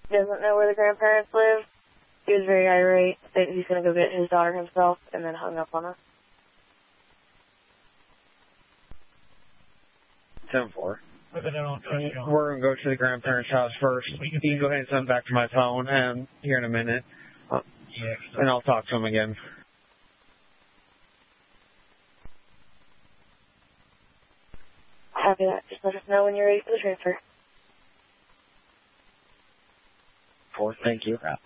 doesn't know where the grandparents live. He was very irate that he's going to go get his daughter himself and then hung up on us. 10-4. Okay. We're going to go to the grandparents' house first. You can go ahead and send back to my phone here in a minute. And I'll talk to him again. Copy that. Just let us know when you're ready for the transfer. 4, thank you.